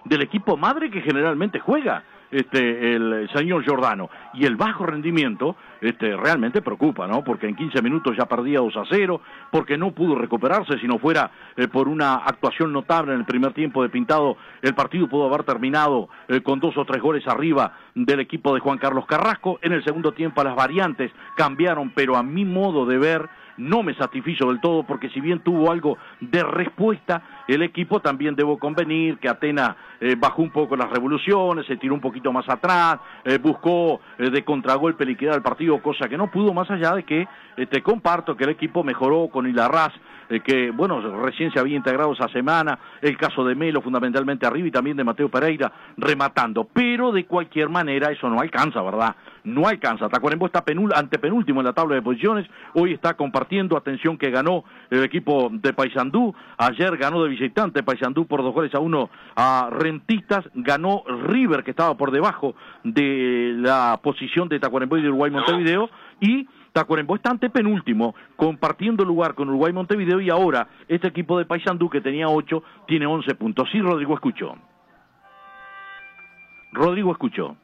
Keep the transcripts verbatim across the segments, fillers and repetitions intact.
del equipo madre que generalmente juega este el señor Giordano, y el bajo rendimiento este realmente preocupa, ¿no? Porque en quince minutos ya perdía dos a cero, porque no pudo recuperarse. Si no fuera eh, por una actuación notable en el primer tiempo de Pintado, el partido pudo haber terminado eh, con dos o tres goles arriba del equipo de Juan Carlos Carrasco. En el segundo tiempo las variantes cambiaron, pero a mi modo de ver no me satisfizo del todo, porque si bien tuvo algo de respuesta, el equipo también debo convenir que Atenas eh, bajó un poco las revoluciones, se tiró un poquito más atrás, eh, buscó eh, de contragolpe liquidar el partido, cosa que no pudo, más allá de que eh, te comparto que el equipo mejoró con Ilarraz, eh, que bueno, recién se había integrado esa semana, el caso de Melo fundamentalmente arriba y también de Mateo Pereira rematando, pero de cualquier manera eso no alcanza, ¿verdad? No alcanza. Tacuarembó está penul antepenúltimo en la tabla de posiciones, hoy está compartiendo, atención que ganó el equipo de Paysandú, ayer ganó de visitante Paysandú por dos goles a uno a Rentistas, ganó River que estaba por debajo de la posición de Tacuarembó y de Uruguay Montevideo, y Tacuarembó está antepenúltimo, compartiendo lugar con Uruguay Montevideo, y ahora este equipo de Paysandú que tenía ocho, tiene once puntos. Sí, Rodrigo escuchó. Rodrigo escuchó.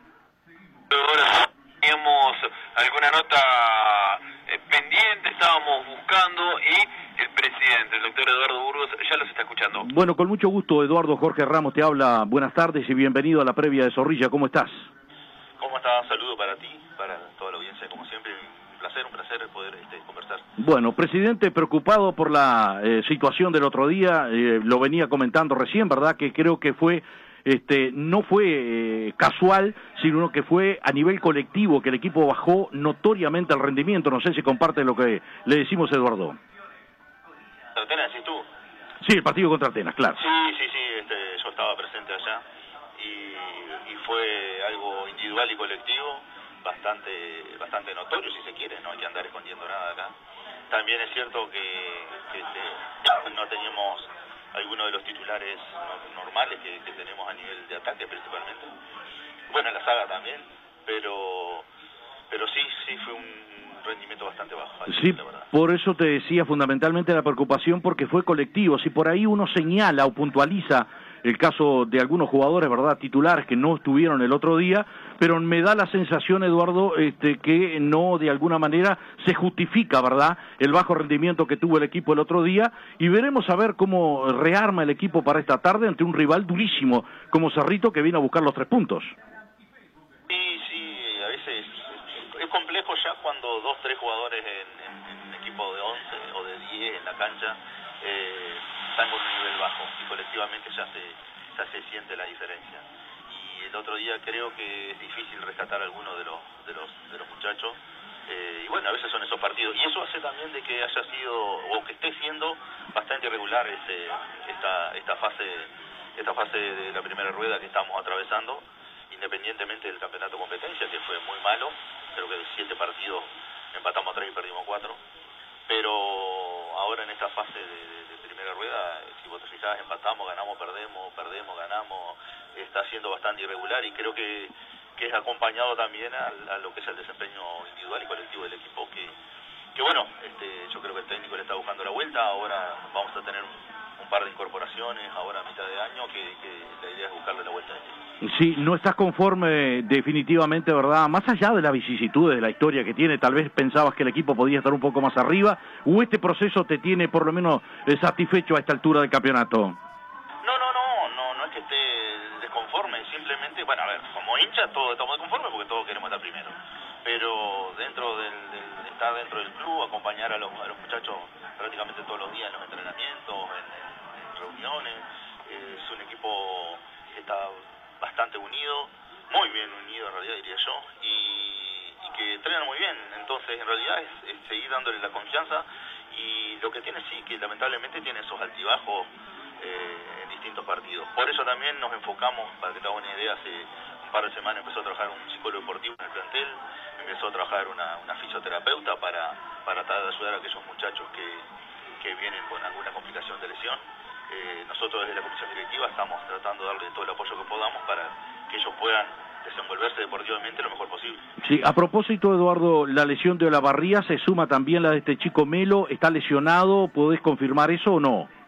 Teníamos alguna nota eh, pendiente, estábamos buscando, y el presidente, el doctor Eduardo Burgos, ya los está escuchando. Bueno, con mucho gusto, Eduardo. Jorge Ramos te habla. Buenas tardes y bienvenido a la previa de Zorrilla. ¿Cómo estás? ¿Cómo estás? Saludo para ti, para toda la audiencia, como siempre. Un placer, un placer poder este, conversar. Bueno, presidente, preocupado por la eh, situación del otro día, eh, lo venía comentando recién, ¿verdad? Que creo que fue... Este, no fue eh, casual, sino que fue a nivel colectivo que el equipo bajó notoriamente el rendimiento. No sé si comparte lo que le decimos, Eduardo. ¿Atenas, decís tú? Sí, el partido contra Atenas, claro. Sí, sí, sí, este, yo estaba presente allá y, y fue algo individual y colectivo, bastante, bastante notorio, si se quiere, no hay que andar escondiendo nada acá. También es cierto que, que este, no teníamos algunos de los titulares normales que, que tenemos a nivel de ataque principalmente, bueno, en la saga también, pero pero sí, sí fue un rendimiento bastante bajo. Sí, la verdad. Por eso te decía fundamentalmente la preocupación, porque fue colectivo. Si por ahí uno señala o puntualiza el caso de algunos jugadores, ¿verdad?, titulares que no estuvieron el otro día, pero me da la sensación, Eduardo, este, que no de alguna manera se justifica, ¿verdad?, el bajo rendimiento que tuvo el equipo el otro día, y veremos a ver cómo rearma el equipo para esta tarde ante un rival durísimo como Cerrito, que viene a buscar los tres puntos. Sí, sí, a veces es complejo ya cuando dos, tres jugadores en, en, en un equipo de once o de diez en la cancha eh, están con un nivel bajo y colectivamente ya se, ya se siente la diferencia. Y el otro día creo que es difícil rescatar a alguno de los, de los, de los muchachos, eh, y bueno, a veces son esos partidos, y eso hace también de que haya sido, o que esté siendo bastante irregular ese, esta, esta fase, esta fase de la primera rueda que estamos atravesando, independientemente del campeonato de competencia, que fue muy malo. Creo que de siete partidos empatamos tres y perdimos cuatro, pero ahora en esta fase de, de, de primera rueda, si vos te fijás, empatamos, ganamos, perdemos, perdemos, ganamos, está siendo bastante irregular, y creo que, que es acompañado también a, a lo que es el desempeño individual y colectivo del equipo, que, que bueno, este, yo creo que el técnico le está buscando la vuelta. Ahora vamos a tener un, un par de incorporaciones ahora a mitad de año, que, que la idea es buscarle la vuelta a este. Sí, no estás conforme definitivamente, ¿verdad? Más allá de las vicisitudes de la historia que tiene, tal vez pensabas que el equipo podía estar un poco más arriba, ¿o este proceso te tiene por lo menos eh, satisfecho a esta altura del campeonato? No, no, no, no, no es que esté desconforme, simplemente, bueno, a ver, como hincha todos estamos desconformes porque todos queremos estar primero, pero dentro del, del estar dentro del club, acompañar a los, a los muchachos prácticamente todos los días en los entrenamientos, en, en, en reuniones, eh, es un equipo que está bastante unido, muy bien unido en realidad diría yo, y, y que entrenan muy bien. Entonces en realidad es, es seguir dándole la confianza, y lo que tiene sí, que lamentablemente tiene esos altibajos eh, en distintos partidos. Por eso también nos enfocamos, para que te hagas una idea, hace un par de semanas empezó a trabajar un psicólogo deportivo en el plantel, empezó a trabajar una, una fisioterapeuta para, para tratar de ayudar a aquellos muchachos que, que vienen con alguna complicación de lesión. Eh, nosotros desde la comisión directiva estamos tratando de darle todo el apoyo que podamos para que ellos puedan desenvolverse deportivamente lo mejor posible. Sí, a propósito, Eduardo, la lesión de Olavarría se suma también la de este chico Melo, ¿está lesionado? ¿Podés confirmar eso o no?